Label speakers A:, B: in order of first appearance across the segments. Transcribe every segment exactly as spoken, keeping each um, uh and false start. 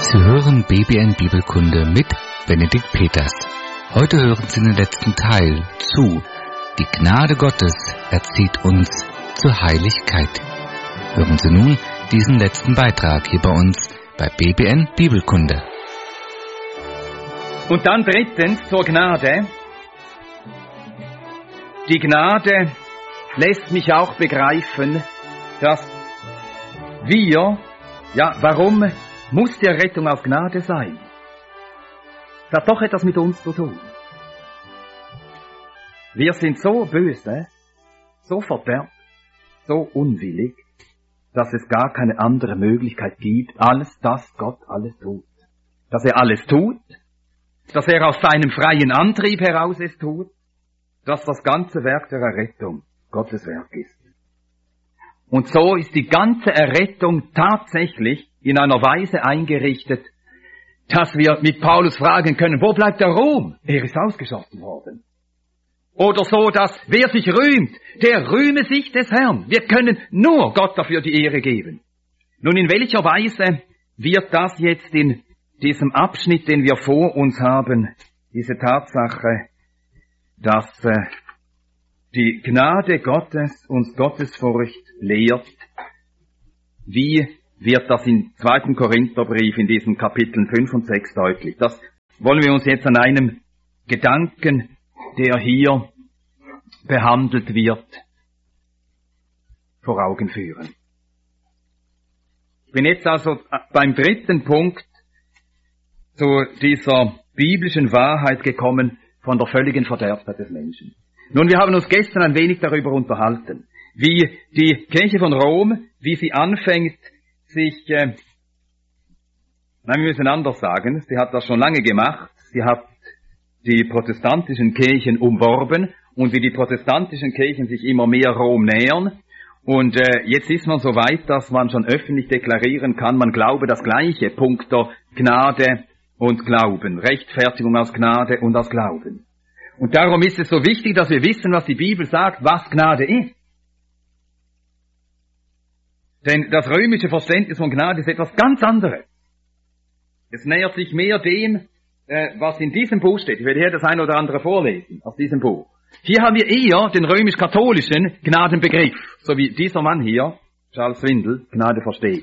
A: Sie hören B B N Bibelkunde mit Benedikt Peters. Heute hören Sie den letzten Teil zu Die Gnade Gottes erzieht uns zur Heiligkeit. Hören Sie nun diesen letzten Beitrag hier bei uns bei B B N Bibelkunde.
B: Und dann drittens zur Gnade. Die Gnade lässt mich auch begreifen, dass wir, ja, warum muss die Errettung aus Gnade sein? Das hat doch etwas mit uns zu tun. Wir sind so böse, so verderbt, so unwillig, dass es gar keine andere Möglichkeit gibt, als dass Gott alles tut. Dass er alles tut, dass er aus seinem freien Antrieb heraus es tut, dass das ganze Werk der Errettung Gottes Werk ist. Und so ist die ganze Errettung tatsächlich in einer Weise eingerichtet, dass wir mit Paulus fragen können, wo bleibt der Ruhm? Er ist ausgeschossen worden. Oder so, dass wer sich rühmt, der rühme sich des Herrn. Wir können nur Gott dafür die Ehre geben. Nun, in welcher Weise wird das jetzt in diesem Abschnitt, den wir vor uns haben, diese Tatsache, dass äh, die Gnade Gottes uns Gottesfurcht lehrt, wie wird das im zweiten Korintherbrief in diesen Kapiteln fünf und sechs deutlich. Das wollen wir uns jetzt an einem Gedanken, der hier behandelt wird, vor Augen führen. Ich bin jetzt also beim dritten Punkt zu dieser biblischen Wahrheit gekommen von der völligen Verderbtheit des Menschen. Nun, wir haben uns gestern ein wenig darüber unterhalten, wie die Kirche von Rom, wie sie anfängt, sich, äh, nein, wir müssen anders sagen, sie hat das schon lange gemacht, sie hat die protestantischen Kirchen umworben und wie die protestantischen Kirchen sich immer mehr Rom nähern und äh, jetzt ist man so weit, dass man schon öffentlich deklarieren kann, man glaube das Gleiche, punkto Gnade und Glauben, Rechtfertigung aus Gnade und aus Glauben. Und darum ist es so wichtig, dass wir wissen, was die Bibel sagt, was Gnade ist. Denn das römische Verständnis von Gnade ist etwas ganz anderes. Es nähert sich mehr dem, äh, was in diesem Buch steht. Ich werde hier das eine oder andere vorlesen aus diesem Buch. Hier haben wir eher den römisch-katholischen Gnadenbegriff, so wie dieser Mann hier, Charles Swindoll, Gnade versteht.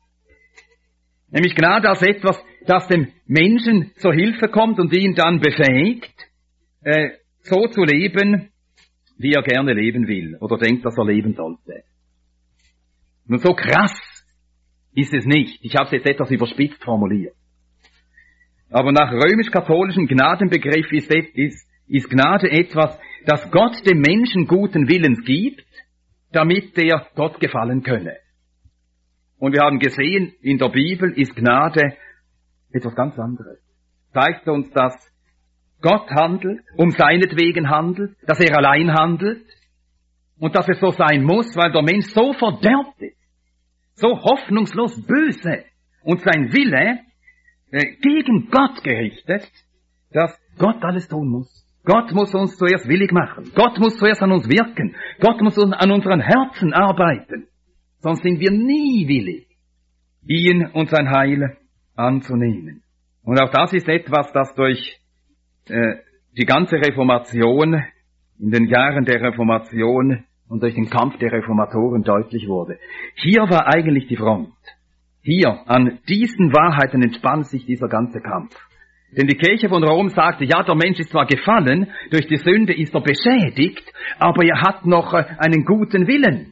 B: Nämlich Gnade als etwas, das dem Menschen zur Hilfe kommt und ihn dann befähigt, äh, so zu leben, wie er gerne leben will oder denkt, dass er leben sollte. Nun, so krass ist es nicht. Ich habe es jetzt etwas überspitzt formuliert. Aber nach römisch-katholischem Gnadenbegriff ist, ist, ist Gnade etwas, das Gott dem Menschen guten Willens gibt, damit der Gott gefallen könne. Und wir haben gesehen, in der Bibel ist Gnade etwas ganz anderes. Zeigt uns, dass Gott handelt, um seinetwegen handelt, dass er allein handelt und dass es so sein muss, weil der Mensch so verderbt ist, so hoffnungslos böse und sein Wille äh, gegen Gott gerichtet, dass Gott alles tun muss. Gott muss uns zuerst willig machen. Gott muss zuerst an uns wirken. Gott muss an unseren Herzen arbeiten. Sonst sind wir nie willig, ihn und sein Heil anzunehmen. Und auch das ist etwas, das durch äh, die ganze Reformation, in den Jahren der Reformation und durch den Kampf der Reformatoren deutlich wurde. Hier war eigentlich die Front. Hier, an diesen Wahrheiten entspann sich dieser ganze Kampf. Denn die Kirche von Rom sagte, ja, der Mensch ist zwar gefallen, durch die Sünde ist er beschädigt, aber er hat noch einen guten Willen.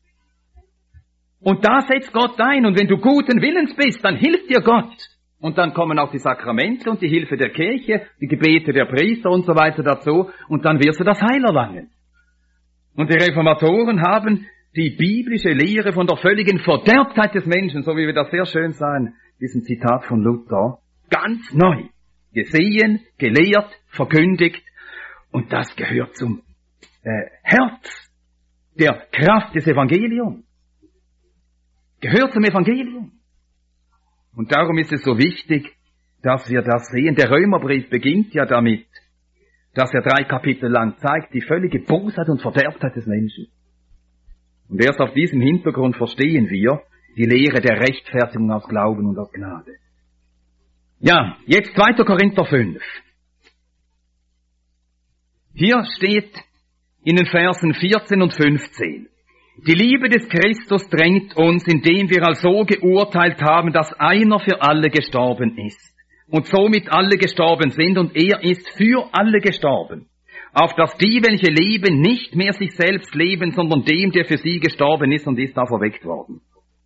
B: Und da setzt Gott ein, und wenn du guten Willens bist, dann hilft dir Gott. Und dann kommen auch die Sakramente und die Hilfe der Kirche, die Gebete der Priester und so weiter dazu, und dann wirst du das Heil erlangen. Und die Reformatoren haben die biblische Lehre von der völligen Verderbtheit des Menschen, so wie wir das sehr schön sahen, diesem Zitat von Luther, ganz neu gesehen, gelehrt, verkündigt. Und das gehört zum äh, Herz der Kraft des Evangeliums. Gehört zum Evangelium. Und darum ist es so wichtig, dass wir das sehen. Der Römerbrief beginnt ja damit, dass er drei Kapitel lang zeigt, die völlige Bosheit und Verderbtheit des Menschen. Und erst auf diesem Hintergrund verstehen wir die Lehre der Rechtfertigung aus Glauben und aus Gnade. Ja, jetzt zweiter Korinther fünf. Hier steht in den Versen vierzehn und fünfzehn. Die Liebe des Christus drängt uns, indem wir als so geurteilt haben, dass einer für alle gestorben ist. Und somit alle gestorben sind und er ist für alle gestorben. Auf dass die, welche leben, nicht mehr sich selbst leben, sondern dem, der für sie gestorben ist und ist da verweckt worden.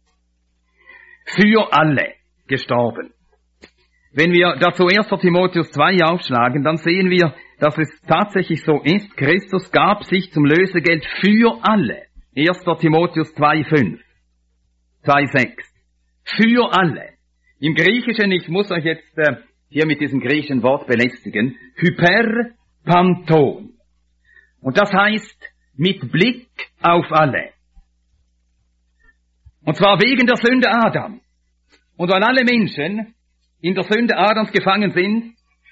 B: Für alle gestorben. Wenn wir dazu erster Timotheus zwei aufschlagen, dann sehen wir, dass es tatsächlich so ist, Christus gab sich zum Lösegeld für alle. erster Timotheus zwei fünf, zwei sechs. Für alle. Im Griechischen, ich muss euch jetzt äh, hier mit diesem griechischen Wort belästigen, Hyperpanton. Und das heißt, mit Blick auf alle. Und zwar wegen der Sünde Adam. Und weil alle Menschen in der Sünde Adams gefangen sind,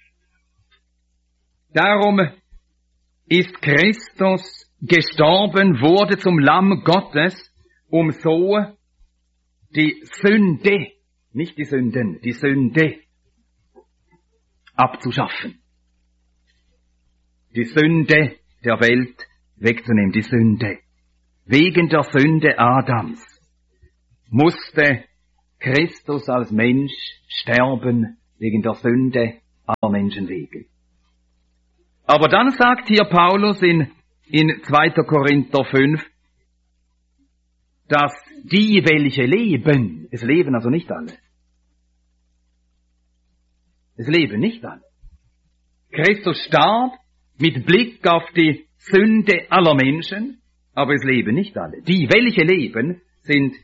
B: darum ist Christus gestorben, wurde zum Lamm Gottes, um so die Sünde, nicht die Sünden, die Sünde abzuschaffen. Die Sünde der Welt wegzunehmen, die Sünde. Wegen der Sünde Adams musste Christus als Mensch sterben, wegen der Sünde aller Menschen wegen. Aber dann sagt hier Paulus in, in zweiter Korinther fünf, dass die, welche leben, es leben also nicht alle. Es leben nicht alle. Christus starb mit Blick auf die Sünde aller Menschen, aber es leben nicht alle. Die, welche leben, sind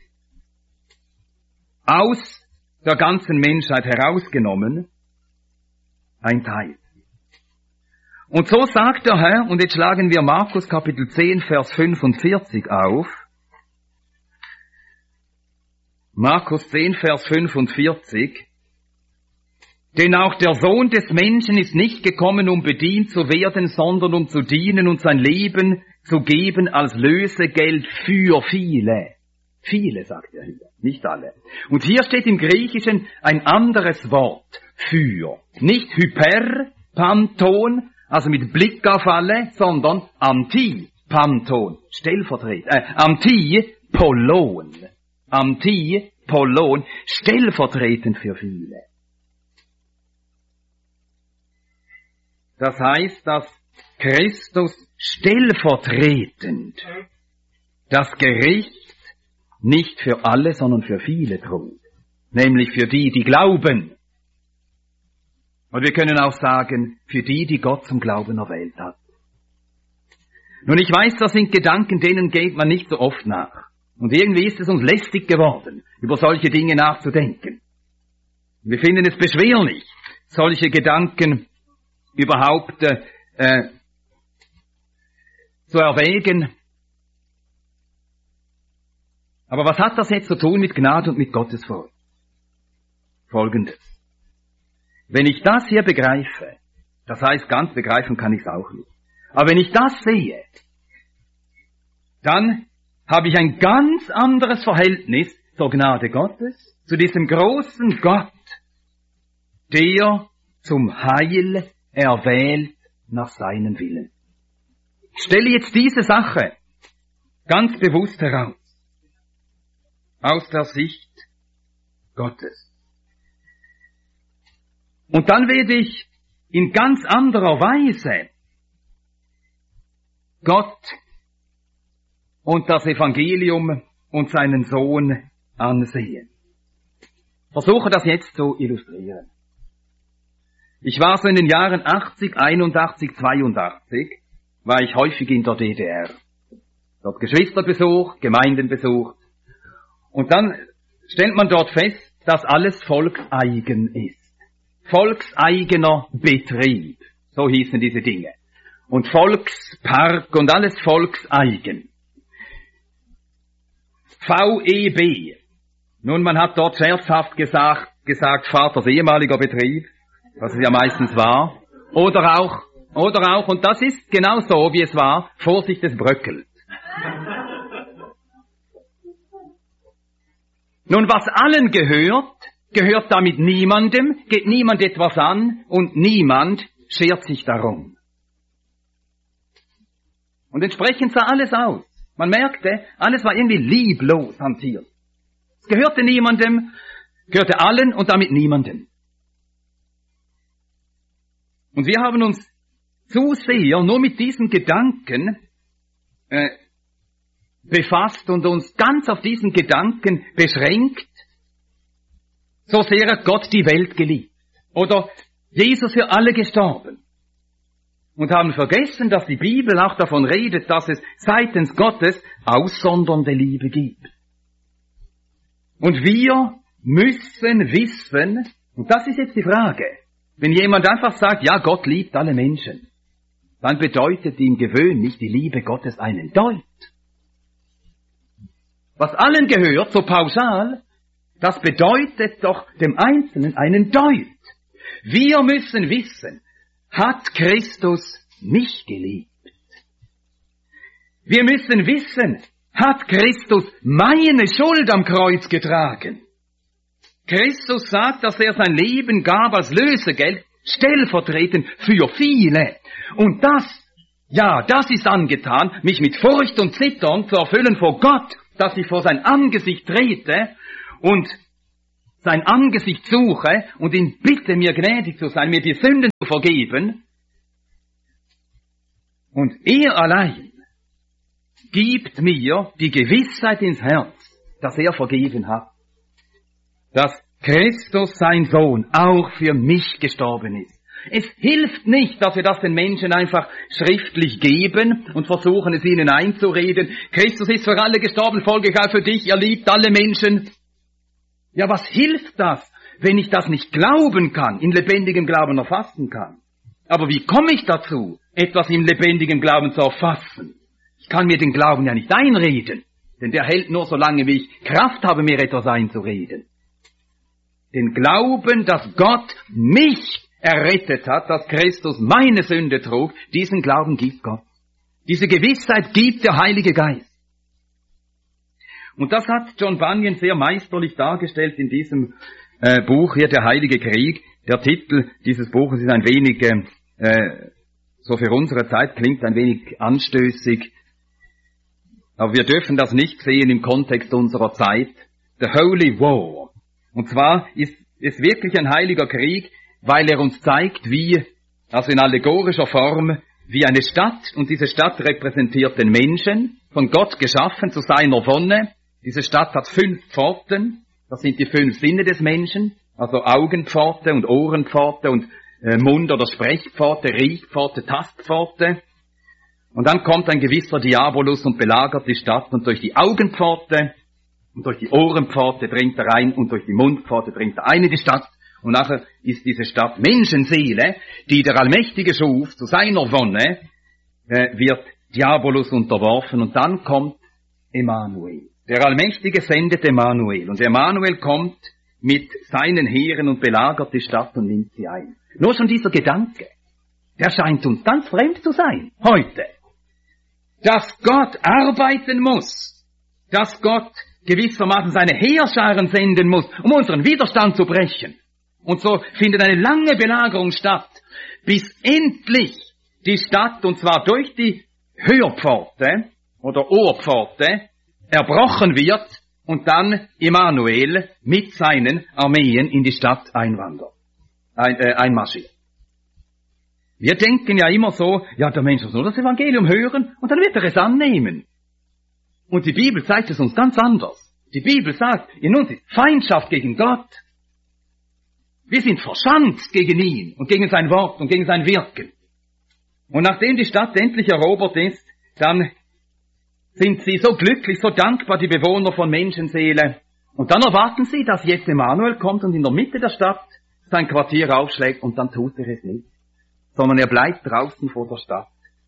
B: aus der ganzen Menschheit herausgenommen ein Teil. Und so sagt der Herr, und jetzt schlagen wir Markus Kapitel zehn, Vers fünfundvierzig auf. Markus zehn, Vers fünfundvierzig. Denn auch der Sohn des Menschen ist nicht gekommen, um bedient zu werden, sondern um zu dienen und sein Leben zu geben als Lösegeld für viele. Viele, sagt er hier, nicht alle. Und hier steht im Griechischen ein anderes Wort für. Nicht Hyperpanton, also mit Blick auf alle, sondern Antipanton, stellvertretend, äh, Antipolon, Antipolon, stellvertretend für viele. Das heißt, dass Christus stellvertretend das Gericht nicht für alle, sondern für viele trug. Nämlich für die, die glauben. Und wir können auch sagen, für die, die Gott zum Glauben erwählt hat. Nun, ich weiß, das sind Gedanken, denen geht man nicht so oft nach. Und irgendwie ist es uns lästig geworden, über solche Dinge nachzudenken. Wir finden es beschwerlich, solche Gedanken überhaupt äh, zu erwägen. Aber was hat das jetzt zu tun mit Gnade und mit Gottesfurcht? Folgendes. Wenn ich das hier begreife, das heißt, ganz begreifen kann ich es auch nicht. Aber wenn ich das sehe, dann habe ich ein ganz anderes Verhältnis zur Gnade Gottes, zu diesem großen Gott, der zum Heil erwählt nach seinem Willen. Ich stelle jetzt diese Sache ganz bewusst heraus, aus der Sicht Gottes. Und dann werde ich in ganz anderer Weise Gott und das Evangelium und seinen Sohn ansehen. Versuche das jetzt zu illustrieren. Ich war so in den Jahren achtzig, einundachtzig, zweiundachtzig, war ich häufig in der D D R. Dort Geschwister besucht, Gemeinden besucht. Und dann stellt man dort fest, dass alles volkseigen ist. Volkseigener Betrieb, so hießen diese Dinge. Und Volkspark und alles volkseigen. V E B. Nun, man hat dort scherzhaft gesagt, gesagt Vaters ehemaliger Betrieb, was es ja meistens war. Oder auch, oder auch, und das ist genau so, wie es war, Vorsicht, es bröckelt. Nun, was allen gehört, gehört damit niemandem, geht niemand etwas an und niemand schert sich darum. Und entsprechend sah alles aus. Man merkte, alles war irgendwie lieblos hantiert. Es gehörte niemandem, gehörte allen und damit niemandem. Und wir haben uns zu sehr nur mit diesen Gedanken äh, befasst und uns ganz auf diesen Gedanken beschränkt, so sehr hat Gott die Welt geliebt. Oder Jesus für alle gestorben. Und haben vergessen, dass die Bibel auch davon redet, dass es seitens Gottes aussondernde Liebe gibt. Und wir müssen wissen, und das ist jetzt die Frage, wenn jemand einfach sagt, ja, Gott liebt alle Menschen, dann bedeutet ihm gewöhnlich die Liebe Gottes einen Deut. Was allen gehört, so pauschal, das bedeutet doch dem Einzelnen einen Deut. Wir müssen wissen, hat Christus mich geliebt? Wir müssen wissen, hat Christus meine Schuld am Kreuz getragen? Christus sagt, dass er sein Leben gab als Lösegeld, stellvertretend für viele. Und das, ja, das ist angetan, mich mit Furcht und Zittern zu erfüllen vor Gott, dass ich vor sein Angesicht trete und sein Angesicht suche und ihn bitte, mir gnädig zu sein, mir die Sünden zu vergeben. Und er allein gibt mir die Gewissheit ins Herz, dass er vergeben hat. Dass Christus, sein Sohn, auch für mich gestorben ist. Es hilft nicht, dass wir das den Menschen einfach schriftlich geben und versuchen, es ihnen einzureden. Christus ist für alle gestorben, folglich auch für dich, er liebt alle Menschen. Ja, was hilft das, wenn ich das nicht glauben kann, in lebendigem Glauben erfassen kann? Aber wie komme ich dazu, etwas im lebendigen Glauben zu erfassen? Ich kann mir den Glauben ja nicht einreden, denn der hält nur so lange, wie ich Kraft habe, mir etwas einzureden. Den Glauben, dass Gott mich errettet hat, dass Christus meine Sünde trug, diesen Glauben gibt Gott. Diese Gewissheit gibt der Heilige Geist. Und das hat John Bunyan sehr meisterlich dargestellt in diesem äh, Buch hier, Der Heilige Krieg. Der Titel dieses Buches ist ein wenig, äh, so für unsere Zeit klingt ein wenig anstößig, aber wir dürfen das nicht sehen im Kontext unserer Zeit. The Holy War. Und zwar ist es wirklich ein heiliger Krieg, weil er uns zeigt, wie, also in allegorischer Form, wie eine Stadt, und diese Stadt repräsentiert den Menschen, von Gott geschaffen zu seiner Wonne. Diese Stadt hat fünf Pforten, das sind die fünf Sinne des Menschen, also Augenpforte und Ohrenpforte und äh, Mund- oder Sprechpforte, Riechpforte, Tastpforte. Und dann kommt ein gewisser Diabolus und belagert die Stadt, und durch die Augenpforte und durch die Ohrenpforte dringt er ein und durch die Mundpforte dringt er ein in die Stadt. Und nachher ist diese Stadt Menschenseele, die der Allmächtige schuf, zu seiner Wonne, äh, wird Diabolus unterworfen, und dann kommt Emmanuel. Der Allmächtige sendet Emmanuel, und Emmanuel kommt mit seinen Heeren und belagert die Stadt und nimmt sie ein. Nur schon dieser Gedanke, der scheint uns ganz fremd zu sein, heute. Dass Gott arbeiten muss, dass Gott gewissermaßen seine Heerscharen senden muss, um unseren Widerstand zu brechen. Und so findet eine lange Belagerung statt, bis endlich die Stadt, und zwar durch die Hörpforte oder Ohrpforte, erbrochen wird und dann Immanuel mit seinen Armeen in die Stadt einwandert, ein, äh, einmarschiert. Wir denken ja immer so, ja, der Mensch muss nur das Evangelium hören und dann wird er es annehmen. Und die Bibel zeigt es uns ganz anders. Die Bibel sagt, in uns ist Feindschaft gegen Gott. Wir sind verschanzt gegen ihn und gegen sein Wort und gegen sein Wirken. Und nachdem die Stadt endlich erobert ist, dann sind sie so glücklich, so dankbar, die Bewohner von Menschenseele. Und dann erwarten sie, dass jetzt Emmanuel kommt und in der Mitte der Stadt sein Quartier aufschlägt, und dann tut er es nicht, sondern er bleibt draußen vor der Stadt.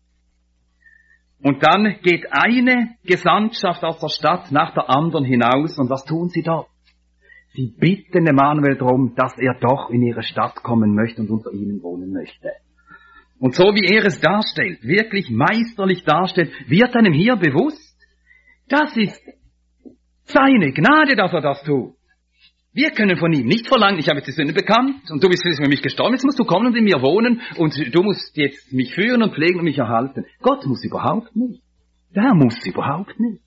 B: Und dann geht eine Gesandtschaft aus der Stadt nach der anderen hinaus, und was tun sie dort? Sie bitten Emmanuel darum, dass er doch in ihre Stadt kommen möchte und unter ihnen wohnen möchte. Und so wie er es darstellt, wirklich meisterlich darstellt, wird einem hier bewusst, das ist seine Gnade, dass er das tut. Wir können von ihm nicht verlangen, ich habe jetzt die Sünde bekannt und du bist für mich gestorben, jetzt musst du kommen und in mir wohnen und du musst jetzt mich führen und pflegen und mich erhalten. Gott muss überhaupt nicht. Der Herr muss überhaupt nicht.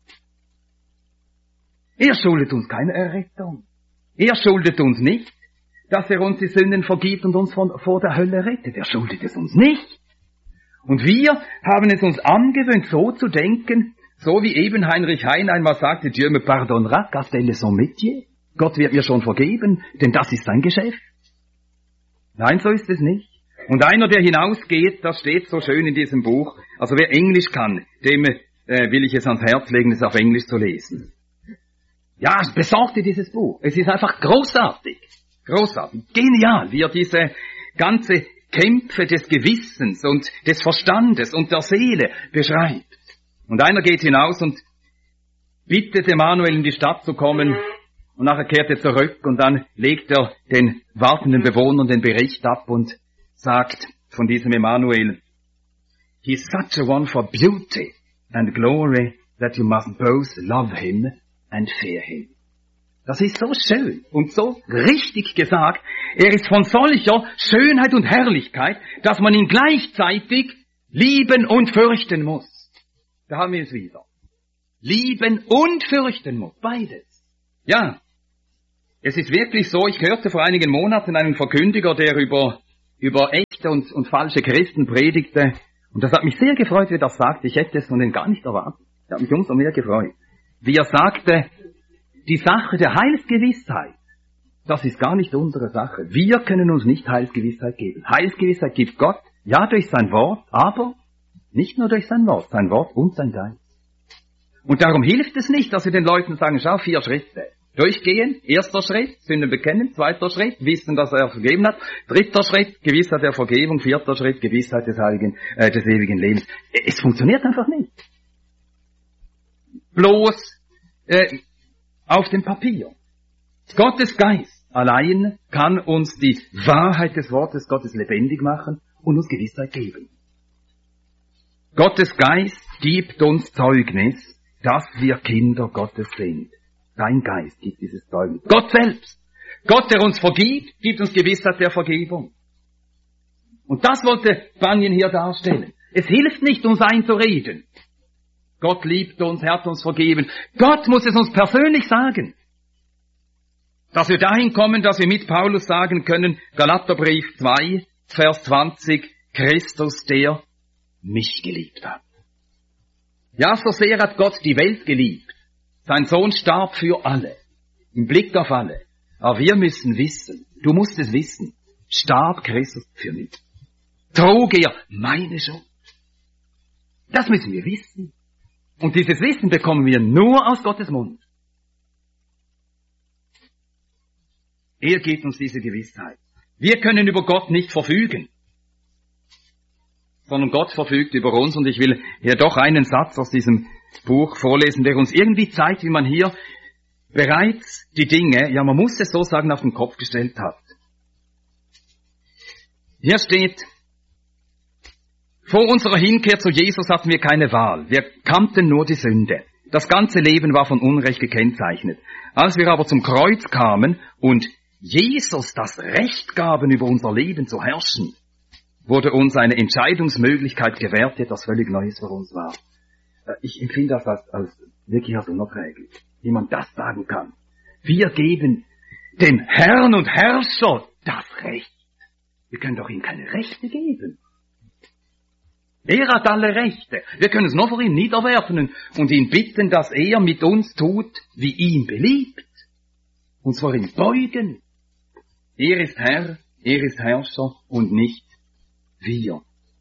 B: Er schuldet uns keine Errettung. Er schuldet uns nicht, dass er uns die Sünden vergibt und uns von, vor der Hölle rettet. Er schuldet es uns nicht. Und wir haben es uns angewöhnt, so zu denken, so wie eben Heinrich Heine einmal sagte, Dieu me pardonnera, car tel est son métier. Gott wird mir schon vergeben, denn das ist sein Geschäft. Nein, so ist es nicht. Und einer, der hinausgeht, das steht so schön in diesem Buch, also wer Englisch kann, dem äh, will ich es ans Herz legen, es auf Englisch zu lesen. Ja, besorgt dir dieses Buch. Es ist einfach großartig. Großartig. Genial, wie er diese ganze Kämpfe des Gewissens und des Verstandes und der Seele beschreibt. Und einer geht hinaus und bittet Emanuel in die Stadt zu kommen und nachher kehrt er zurück und dann legt er den wartenden Bewohnern den Bericht ab und sagt von diesem Emanuel, He's such a one for beauty and glory that you must both love him and fear him. Das ist so schön und so richtig gesagt. Er ist von solcher Schönheit und Herrlichkeit, dass man ihn gleichzeitig lieben und fürchten muss. Da haben wir es wieder. Lieben und fürchten muss. Beides. Ja. Es ist wirklich so, ich hörte vor einigen Monaten einen Verkündiger, der über, über echte und, und falsche Christen predigte. Und das hat mich sehr gefreut, wie er das sagte. Ich hätte es von denen gar nicht erwartet. Ich habe mich umso mehr gefreut. Wie er sagte, die Sache der Heilsgewissheit, das ist gar nicht unsere Sache. Wir können uns nicht Heilsgewissheit geben. Heilsgewissheit gibt Gott, ja durch sein Wort, aber nicht nur durch sein Wort, sein Wort und sein Geist. Und darum hilft es nicht, dass wir den Leuten sagen, schau, vier Schritte. Durchgehen, erster Schritt, Sünden bekennen, zweiter Schritt, wissen, dass er vergeben hat, dritter Schritt, Gewissheit der Vergebung, vierter Schritt, Gewissheit des heiligen, äh, des ewigen Lebens. Es funktioniert einfach nicht. Bloß äh, auf dem Papier. Gottes Geist allein kann uns die Wahrheit des Wortes Gottes lebendig machen und uns Gewissheit geben. Gottes Geist gibt uns Zeugnis, dass wir Kinder Gottes sind. Sein Geist gibt dieses Zeugnis. Gott selbst. Gott, der uns vergibt, gibt uns Gewissheit der Vergebung. Und das wollte Bunyan hier darstellen. Es hilft nicht, uns einzureden. Gott liebt uns, er hat uns vergeben. Gott muss es uns persönlich sagen. Dass wir dahin kommen, dass wir mit Paulus sagen können, Galaterbrief zwei, Vers zwanzig, Christus, der mich geliebt hat. Ja, so sehr hat Gott die Welt geliebt. Sein Sohn starb für alle, im Blick auf alle. Aber wir müssen wissen, du musst es wissen, starb Christus für mich. Trug er meine Schuld. Das müssen wir wissen. Und dieses Wissen bekommen wir nur aus Gottes Mund. Er gibt uns diese Gewissheit. Wir können über Gott nicht verfügen, sondern Gott verfügt über uns. Und ich will hier doch einen Satz aus diesem Buch vorlesen, der uns irgendwie zeigt, wie man hier bereits die Dinge, ja man muss es so sagen, auf den Kopf gestellt hat. Hier steht, vor unserer Hinkehr zu Jesus hatten wir keine Wahl. Wir kannten nur die Sünde. Das ganze Leben war von Unrecht gekennzeichnet. Als wir aber zum Kreuz kamen und Jesus das Recht gaben, über unser Leben zu herrschen, wurde uns eine Entscheidungsmöglichkeit gewährt, die etwas völlig Neues für uns war. Ich empfinde das als, als wirklich als unerträglich, wie man das sagen kann. Wir geben dem Herrn und Herrscher das Recht. Wir können doch ihm keine Rechte geben. Er hat alle Rechte. Wir können es nur vor ihm niederwerfen und ihn bitten, dass er mit uns tut, wie ihm beliebt. Uns vor ihm beugen. Er ist Herr, er ist Herrscher und nicht wir.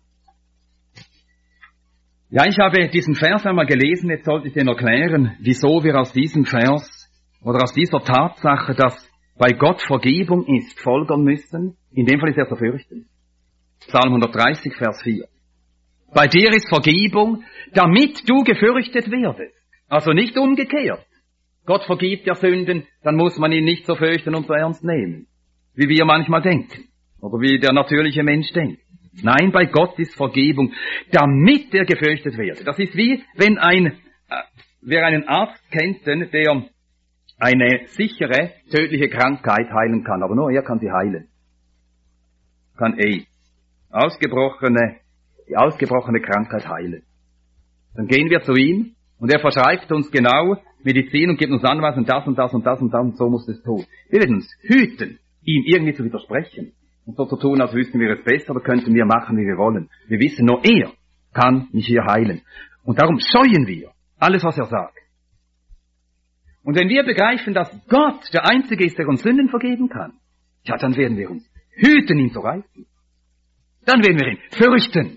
B: Ja, ich habe diesen Vers einmal gelesen, jetzt sollte ich den erklären, wieso wir aus diesem Vers oder aus dieser Tatsache, dass bei Gott Vergebung ist, folgern müssen. In dem Fall ist er zu fürchten. Psalm hundertdreißig, Vers vier. Bei dir ist Vergebung, damit du gefürchtet werdest. Also nicht umgekehrt. Gott vergibt ja Sünden, dann muss man ihn nicht so fürchten und so ernst nehmen, wie wir manchmal denken oder wie der natürliche Mensch denkt. Nein, bei Gott ist Vergebung, damit er gefürchtet wird. Das ist wie, wenn ein, äh, wer einen Arzt kennt, der eine sichere, tödliche Krankheit heilen kann. Aber nur er kann sie heilen. Kann AIDS, ausgebrochene, die ausgebrochene Krankheit heilen. Dann gehen wir zu ihm und er verschreibt uns genau Medizin und gibt uns Anweisungen, das und das und das und das und so muss es tun. Wir werden uns hüten, ihm irgendwie zu widersprechen und so zu tun, als wüssten wir es besser, oder könnten wir machen, wie wir wollen. Wir wissen, nur er kann mich hier heilen. Und darum scheuen wir alles, was er sagt. Und wenn wir begreifen, dass Gott der Einzige ist, der uns Sünden vergeben kann, ja, dann werden wir uns hüten, ihn zu reizen. Dann werden wir ihn fürchten.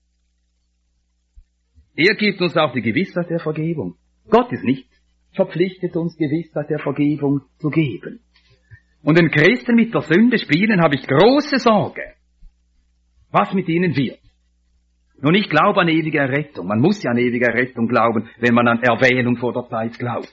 B: Er gibt uns auch die Gewissheit der Vergebung. Gott ist nicht verpflichtet, uns Gewissheit der Vergebung zu geben. Und den Christen mit der Sünde spielen, habe ich große Sorge, was mit ihnen wird. Nun, ich glaube an ewige Errettung. Man muss ja an ewige Errettung glauben, wenn man an Erwählung vor der Zeit glaubt.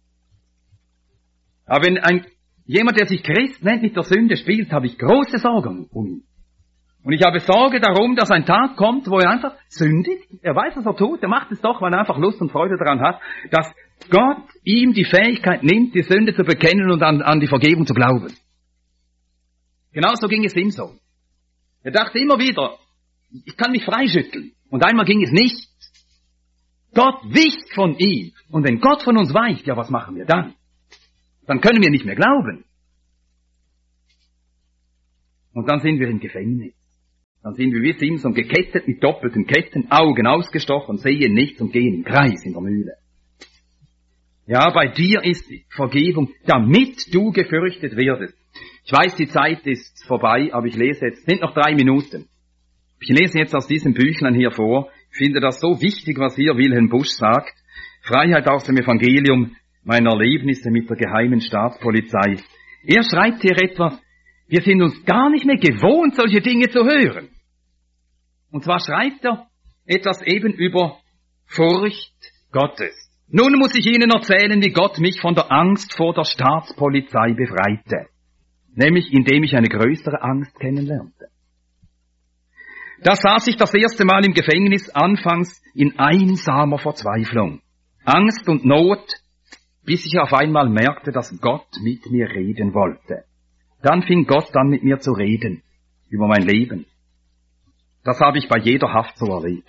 B: Aber wenn ein, jemand, der sich Christ nennt, mit der Sünde spielt, habe ich große Sorgen um ihn. Und ich habe Sorge darum, dass ein Tag kommt, wo er einfach sündigt. Er weiß, was er tut. Er macht es doch, weil er einfach Lust und Freude daran hat, dass Gott ihm die Fähigkeit nimmt, die Sünde zu bekennen und an, an die Vergebung zu glauben. Genauso ging es ihm so. Er dachte immer wieder, ich kann mich freischütteln. Und einmal ging es nicht. Gott wich von ihm. Und wenn Gott von uns weicht, ja, was machen wir dann? Dann können wir nicht mehr glauben. Und dann sind wir im Gefängnis. Dann sind wir wie Simson gekettet mit doppelten Ketten, Augen ausgestochen, sehen nichts und gehen im Kreis in der Mühle. Ja, bei dir ist die Vergebung, damit du gefürchtet werdest. Ich weiß, die Zeit ist vorbei, aber ich lese jetzt, es sind noch drei Minuten. Ich lese jetzt aus diesem Büchlein hier vor. Ich finde das so wichtig, was hier Wilhelm Busch sagt. Freiheit aus dem Evangelium, meine Erlebnisse mit der geheimen Staatspolizei. Er schreibt hier etwas, wir sind uns gar nicht mehr gewohnt, solche Dinge zu hören. Und zwar schreibt er etwas eben über Furcht Gottes. Nun muss ich Ihnen erzählen, wie Gott mich von der Angst vor der Staatspolizei befreite. Nämlich indem ich eine größere Angst kennenlernte. Da saß ich das erste Mal im Gefängnis, anfangs in einsamer Verzweiflung. Angst und Not, bis ich auf einmal merkte, dass Gott mit mir reden wollte. Dann fing Gott an mit mir zu reden, über mein Leben. Das habe ich bei jeder Haft so erlebt.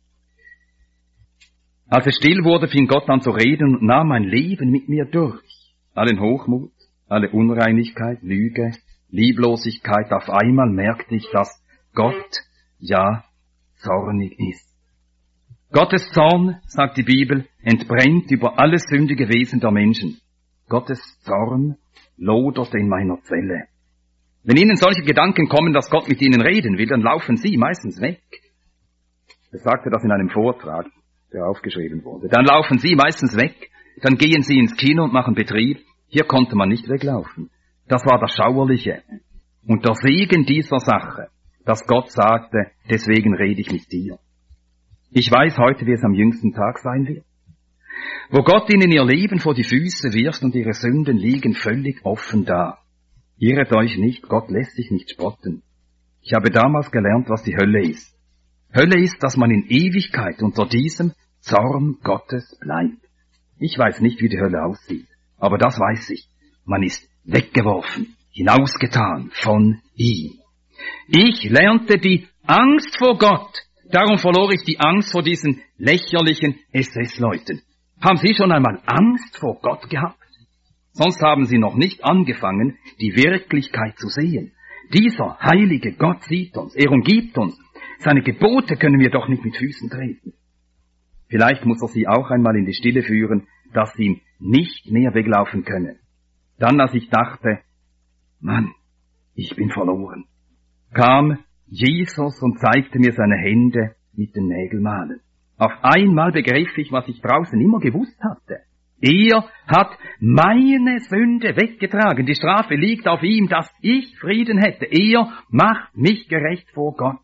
B: Als es still wurde, fing Gott an zu reden und nahm mein Leben mit mir durch. Allen Hochmut, alle Unreinigkeit, Lüge, Lieblosigkeit, auf einmal merkte ich, dass Gott, ja, zornig ist. Gottes Zorn, sagt die Bibel, entbrennt über alles sündige Wesen der Menschen. Gottes Zorn lodert in meiner Zelle. Wenn Ihnen solche Gedanken kommen, dass Gott mit Ihnen reden will, dann laufen Sie meistens weg. Er sagte das in einem Vortrag, der aufgeschrieben wurde. Dann laufen Sie meistens weg, dann gehen Sie ins Kino und machen Betrieb. Hier konnte man nicht weglaufen. Das war das Schauerliche. Und der Segen dieser Sache, dass Gott sagte, deswegen rede ich mit dir. Ich weiß heute, wie es am jüngsten Tag sein wird. Wo Gott ihnen ihr Leben vor die Füße wirft und ihre Sünden liegen völlig offen da. Irret euch nicht, Gott lässt sich nicht spotten. Ich habe damals gelernt, was die Hölle ist. Hölle ist, dass man in Ewigkeit unter diesem Zorn Gottes bleibt. Ich weiß nicht, wie die Hölle aussieht, aber das weiß ich. Man ist weggeworfen, hinausgetan von ihm. Ich lernte die Angst vor Gott. Darum verlor ich die Angst vor diesen lächerlichen S S-Leuten. Haben Sie schon einmal Angst vor Gott gehabt? Sonst haben Sie noch nicht angefangen, die Wirklichkeit zu sehen. Dieser heilige Gott sieht uns, er umgibt uns. Seine Gebote können wir doch nicht mit Füßen treten. Vielleicht muss er Sie auch einmal in die Stille führen, dass Sie ihm nicht mehr weglaufen können. Dann, als ich dachte, Mann, ich bin verloren, kam Jesus und zeigte mir seine Hände mit den Nägelmalen. Auf einmal begriff ich, was ich draußen immer gewusst hatte. Er hat meine Sünde weggetragen. Die Strafe liegt auf ihm, dass ich Frieden hätte. Er macht mich gerecht vor Gott.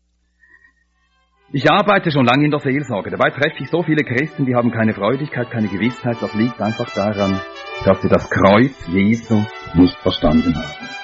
B: Ich arbeite schon lange in der Seelsorge. Dabei treffe ich so viele Christen, die haben keine Freudigkeit, keine Gewissheit. Das liegt einfach daran, dass sie das Kreuz Jesu nicht verstanden haben.